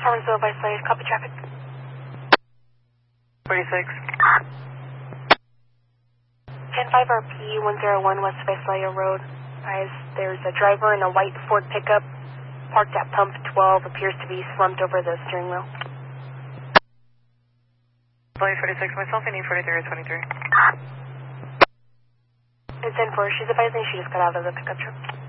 Farmersville, Visalia, copy traffic. 46. 10-5 RP 101 West Visalia Road. Guys, there's a driver in a white Ford pickup parked at pump 12, appears to be slumped over the steering wheel. 46, myself, I need 43 or 23. It's 10-4, she's advising she just got out of the pickup truck.